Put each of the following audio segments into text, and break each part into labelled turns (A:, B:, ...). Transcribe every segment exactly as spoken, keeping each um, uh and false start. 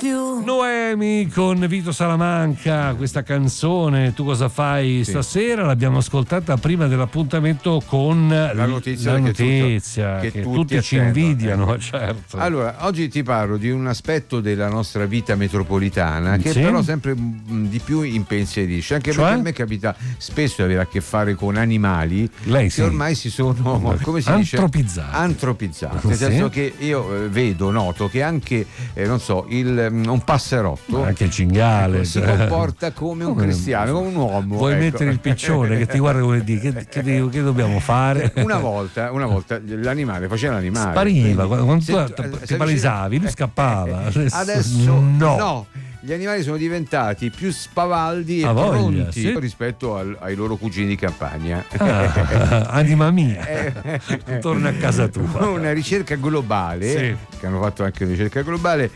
A: più.
B: Noemi con Vito Salamanca, questa canzone Tu cosa fai
C: Sì.
B: stasera? L'abbiamo ascoltata prima dell'appuntamento con
C: La notizia,
B: la
C: che tutto-
B: notizia
C: che
B: che,
C: tutti
B: tutti ci
C: attendono,
B: invidiano,
C: ecco.
B: certo.
C: Allora, oggi ti parlo di un aspetto della nostra vita metropolitana che
B: Sì.
C: però sempre mh, di più impensierisce, anche
B: Cioè?
C: perché a me capita spesso di avere a che fare con animali
B: Lei
C: che
B: sì.
C: ormai si sono, come si dice?
B: Antropizzati.
C: Antropizzati. Nel
B: Sì.
C: senso che io eh, vedo, noto che anche, eh, non so, il, mh, un passerotto
B: Anche il cinghiale,
C: ecco, si
B: cioè.
C: comporta come un
B: Come-
C: cristiano, come un uomo.
B: Vuoi
C: ecco.
B: mettere il piccione che ti guarda come di che, che, che- che dobbiamo fare?
C: Una volta, una volta l'animale faceva l'animale.
B: Spariva,
C: quindi
B: quando
C: se
B: tu
C: tu-
B: ti
C: se vicino-
B: palesavi, lui
C: eh,
B: scappava.
C: eh,
B: Adesso
C: Adesso
B: no.
C: no. Gli animali sono diventati più spavaldi e
B: Ha voglia,
C: pronti
B: sì.
C: rispetto al- ai loro cugini di campagna.
B: Ah, anima mia,
C: Eh,
B: torna a casa tua.
C: Una ricerca globale,
B: Sì.
C: che hanno fatto anche una ricerca globale,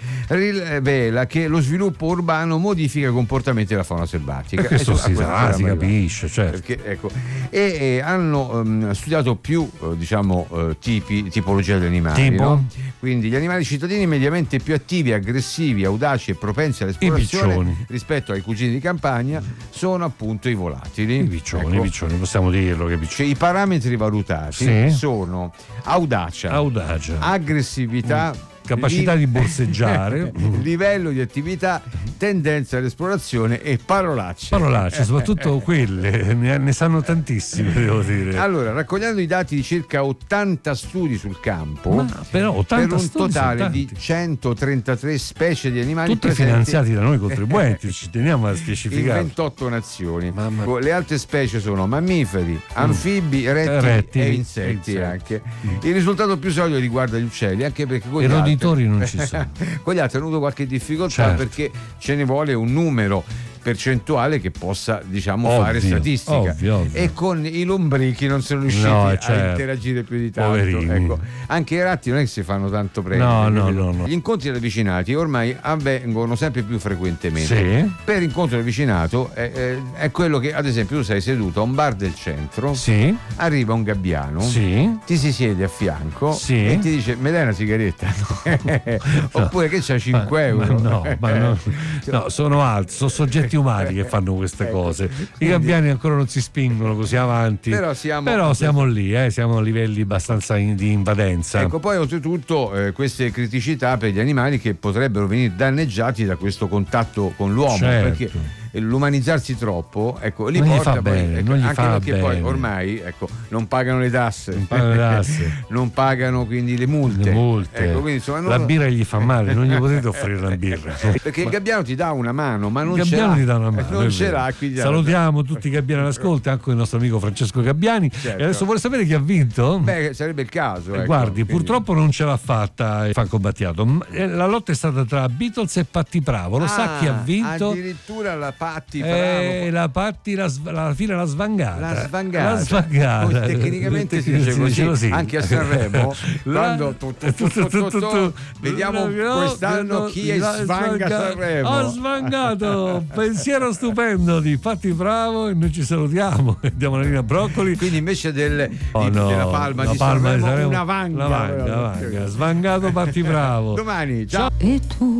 C: rivela che lo sviluppo urbano modifica i comportamenti della fauna selvatica.
B: E questo
C: Eh,
B: si
C: a questo
B: sa,
C: eravamo
B: si
C: arrivati.
B: capisce, certo.
C: Perché, ecco, e, e hanno ehm, studiato più eh, diciamo eh, tipi, tipologia di animali,
B: Tipo?
C: no? Quindi gli animali cittadini mediamente più attivi, aggressivi, audaci e propensi all'esplorazione
B: piccioni.
C: rispetto ai cugini di campagna sono appunto i volatili.
B: I piccioni,
C: Ecco.
B: i piccioni, possiamo dirlo che i piccioni.
C: Cioè, i parametri valutati
B: Sì.
C: sono audacia,
B: Audacia,
C: aggressività,
B: capacità
C: li-
B: di borseggiare,
C: livello di attività, tendenza all'esplorazione e parolacce.
B: parolacce, soprattutto quelle, ne, ne sanno tantissime, devo dire.
C: Allora, raccogliendo i dati di circa ottanta studi sul campo,
B: Ma però ottanta
C: per un
B: studi sono
C: totale di
B: tanti.
C: centotrentatré specie di animali
B: Tutti
C: presenti
B: finanziati da noi contribuenti, ci teniamo a
C: in
B: specificare.
C: ventotto nazioni.
B: Mamma-
C: Ecco, le altre specie sono mammiferi, anfibi, rettili,
B: Rettili
C: e
B: e
C: insetti,
B: insetti.
C: anche. Il risultato più solido riguarda gli uccelli, anche perché con
B: I
C: gli altri-
B: roditori non ci sono.
C: con gli altri hanno avuto qualche difficoltà
B: Certo.
C: perché ce ne vuole un numero percentuale che possa, diciamo,
B: Ovvio,
C: fare statistica.
B: ovvio, ovvio.
C: E con i lombrichi non sono riusciti
B: No,
C: a
B: certo.
C: interagire più di tanto.
B: Poverini.
C: Ecco. Anche i ratti non è che si fanno tanto prendere.
B: No, no,
C: capito?
B: no, no.
C: Gli incontri ravvicinati ormai avvengono sempre più frequentemente.
B: Sì.
C: Per incontro ravvicinato è, è- è quello che, ad esempio, tu sei seduto a un bar del centro,
B: Sì,
C: arriva un gabbiano,
B: sì.
C: ti si siede a fianco
B: Sì.
C: e ti dice: me dai una sigaretta? Oppure che c'ha cinque euro?
B: Ma no, ma no, no, sono altri, sono soggetti umani che fanno queste
C: Ecco,
B: cose. I
C: quindi-
B: gabbiani ancora non si spingono così avanti.
C: Però siamo-
B: Però siamo lì, eh, siamo a livelli abbastanza in- di invadenza.
C: Ecco, poi oltretutto eh, queste criticità per gli animali che potrebbero venire danneggiati da questo contatto con l'uomo,
B: Certo.
C: perché l'umanizzarsi troppo, ecco, li
B: Non gli
C: porta
B: fa
C: poi,
B: bene,
C: ecco,
B: non gli
C: anche
B: fa
C: perché poi
B: bene.
C: ormai, ecco, non pagano le tasse,
B: Non pagano le tasse.
C: non pagano quindi le multe,
B: Le multe.
C: Ecco, quindi, insomma, non-
B: La birra gli fa male, non gli potete offrire la birra.
C: perché il gabbiano ti dà una mano, ma non
B: Il
C: ce
B: Gabbiano
C: l'ha,
B: gli dà una mano.
C: non
B: è
C: ce
B: vero.
C: l'ha, quindi
B: Salutiamo tutti i Gabbiani all'ascolto, anche il nostro amico Francesco Gabbiani.
C: Certo.
B: E adesso vuole sapere chi ha vinto?
C: Beh, sarebbe il caso.
B: Eh,
C: ecco,
B: Guardi,
C: quindi-
B: purtroppo non ce l'ha fatta il Franco Battiato. M- eh, La lotta è stata tra Beatles e Patti Bravo. Lo sa chi ha
C: Ah,
B: vinto?
C: addirittura la Patti
B: Eh,
C: Bravo.
B: la Patti, la, sv- alla fine l'ha svangata.
C: La svangata.
B: La svangata.
C: Poi tecnicamente si dice così, anche a Sanremo,
B: La-
C: quando tu- tu- tu- tu- tu- tu- tu- vediamo
B: No,
C: quest'anno
B: no,
C: chi è
B: la-
C: svanga
B: svanga-
C: Sanremo.
B: Ho svangato, pensiero stupendo di Patti Bravo e noi ci salutiamo. Andiamo alla linea Broccoli.
C: Quindi invece del,
B: Oh,
C: di-
B: no,
C: della palma,
B: la
C: di,
B: palma di
C: Sanremo,
B: Sanremo,
C: una vanga.
B: la vanga, la vanga. Svangato Patti Bravo.
C: Domani, ciao.
A: E tu?